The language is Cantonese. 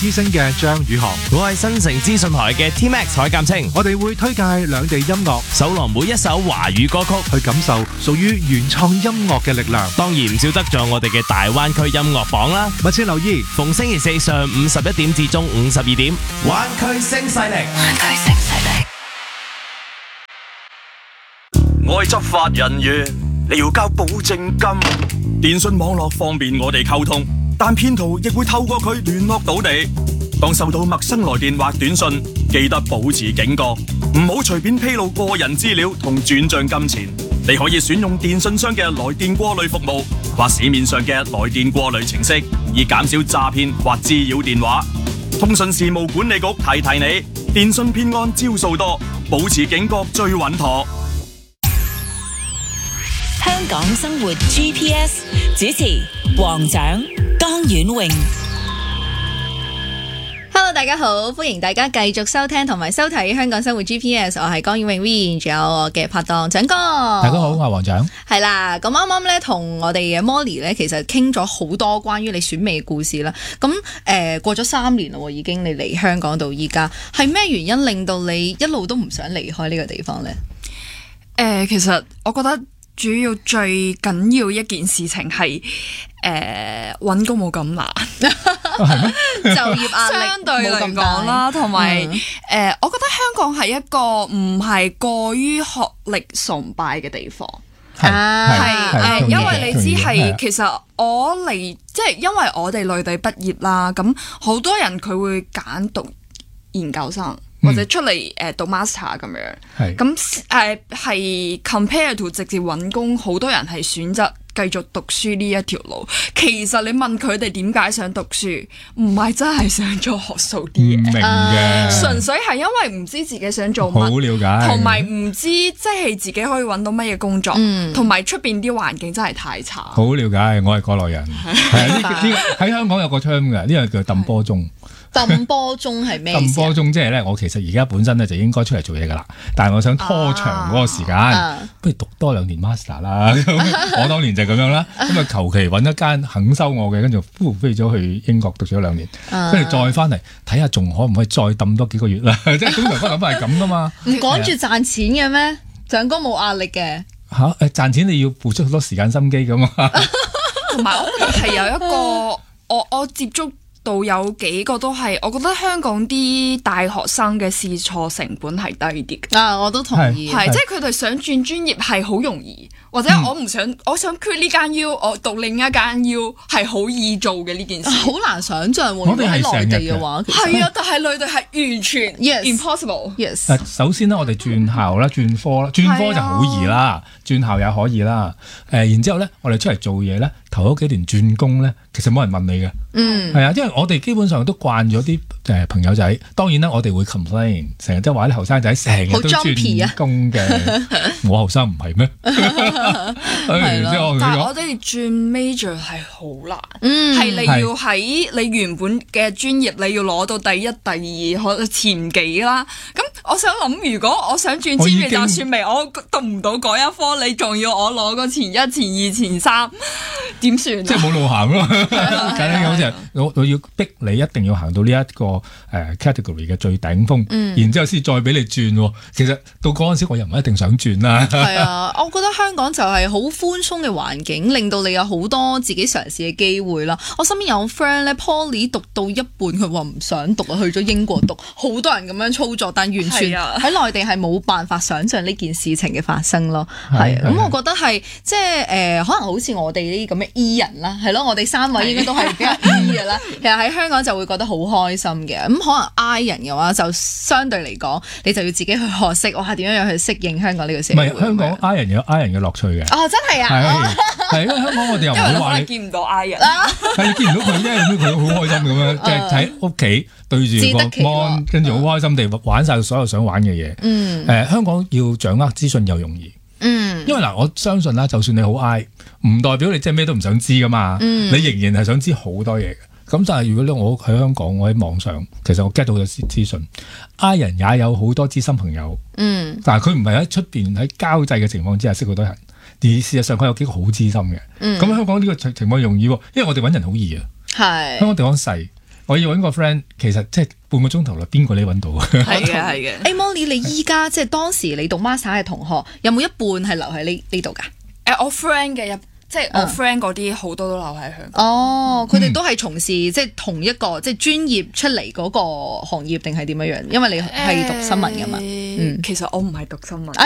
之聲嘅張宇航， 我係新城資訊台嘅 T-Max 海鑑清。 我哋會推介兩地音樂， 搜羅每一首華語歌曲， 去感受屬於原創音樂嘅力量。 當然唔少得咗我哋嘅大灣區音樂榜啦。 密切留意， 逢星期四上午11點至中午12點，灣區聲勢力。灣區聲勢力。 我係執法人員，你要交保證金。電信網絡方便我哋溝通，但騙徒亦會透過佢聯絡到你。當收到陌生來電或短信，記得保持警覺，唔好隨便披露個人資料同轉賬金錢。你可以選用電信商嘅來電過濾服務，或市面上嘅來電過濾程式，以減少詐騙或滋擾電話。通訊事務管理局提提你，電信騙案招數多，保持警覺最穩妥。 香港生活 GPS 主持黃獎、江婉穎。 Hello， 大家好，歡迎大家繼續收聽同埋收睇香港生活 GPS， 我係江婉穎 V， 仲有我嘅拍檔獎哥。 大家好，我係黃獎。 係啦，咁啱啱咧同我哋嘅 Molly 咧，其實傾咗好多關於你選美嘅故事啦。咁過咗3年啦，已經你嚟香港到依家，係咩原因令到你一路都唔想離開呢個地方咧？ 其實我覺得主要最緊要一件事情係揾工冇咁難， 就業壓力相對嚟講啦，同埋我覺得香港係一個唔係過於學歷崇拜嘅地方。係因為你知係其實我嚟即係因為我哋內地畢業啦，咁好多人佢會揀讀研究生。或者出嚟讀 master 咁樣，咁係 compare to 直接揾工，好多人係選擇繼續讀書呢一條路。其實你問佢哋點解想讀書，唔係真係想做學術啲嘢，唔明嘅，純粹係因為唔知自己想做乜，好了解，同埋唔知即係自己可以揾到乜嘢工作，同埋出邊啲環境真係太差。 好了解，我係過來人，喺香港有個 term 嘅，呢個叫揼波鐘。 揼波鐘係咩？揼波鐘即係咧，我其實而家本身咧就應該出嚟做嘢噶啦，但係我想拖長嗰個時間，不如讀多2年 master 啦。我當年就咁樣啦，咁啊求其揾一間肯收我嘅，跟住飛咗去英國讀咗2年，跟住再翻嚟睇下仲可唔可以再揼多幾個月啦。即係通常個諗法係咁噶嘛。 唔趕住賺錢嘅咩？獎哥冇壓力嘅嚇，賺錢你要付出好多時間心機噶嘛。 同埋我覺得係有一個我接觸到有幾個都係，我覺得香港啲大學生嘅試錯成本係低啲嘅。 我都同意， 係即係佢哋想轉專業係好容易，或者我想 quit 呢間 U， 我讀另一間 U 係好易做嘅呢件事。 好難想像喎，如果喺內地嘅話， 係啊，但係內地係完全 impossible。 Yes。 首先咧，我哋轉校啦、轉科啦，轉科就好易啦，轉校也可以啦。然之後咧，我哋出嚟做嘢咧，頭嗰幾年轉工咧，其實冇人問你嘅。係啊，因為我哋基本上都慣咗啲朋友仔，當然啦，我哋會 complain， 成日即係話啲後生仔成日都轉工嘅，我後生唔係咩？ 係咯，但係我哋轉 major 係好難，係你要喺你原本嘅專業，你要攞到第一、第二，可能前幾啦。咁我想諗，如果我想轉專業，就算未我讀唔到嗰一科，你仲要我攞個前1、前2、前3，點算？ 即係冇路行咯。簡單講就係我要逼你一定要行到呢一個category 嘅最頂峰，然之後先再俾你轉。其實到嗰陣時，我又唔一定想轉啦。 係啊，我覺得香港就係好寬鬆嘅環境，令到你有好多自己嘗試嘅機會啦。我身邊有 friend 咧 Poly 讀到一半，佢話唔想讀，去咗英國讀。好多人咁樣操作，但完全喺內地係冇辦法想像呢件事情嘅發生咯。係咁，我覺得係即係可能好似我哋呢啲咁嘅 E 人啦，係咯，我哋3位應該都係比較 E 嘅啦。其實喺香港就會覺得好開心嘅。咁可能 I 人嘅話，就相對嚟講，你就要自己去學識哇點樣去適應香港呢個社會。唔係香港 I 人有 I 人嘅樂趣嘅。 真係啊！ 係因為香港我哋又唔會話你見唔到 I 人， 係見唔到佢，因為佢好開心咁樣，即係喺屋企對住個 mon，跟住好開心地玩晒所有想玩嘅嘢。香港要掌握資訊又容易。因為嗱，我相信啦，就算你好 I，唔代表你即係咩都唔想知噶嘛。你仍然係想知好多嘢嘅。咁但係如果我喺香港，我喺網上，其實我 get 到嘅資訊 ，I 人也有好多知心朋友。但係佢唔係喺出邊喺交際嘅情況之下識好多人，而事實上佢有幾個好知心嘅。咁香港呢個情況容易，因為我哋揾人好易啊。香港地方細。 我要揾個 friend，其實即係半個鐘頭啦，邊個你揾到啊？ 係嘅。 Molly，你依家即係當時你讀 master 嘅同學，有冇一半係留喺呢度㗎？ 我 friend 嘅即係我 friend 嗰啲好多都留喺香港。 哦，佢哋都係從事即係同一個即係專業出嚟嗰個行業定係點樣樣？因為你係讀新聞㗎嘛。 其實我唔係讀新聞。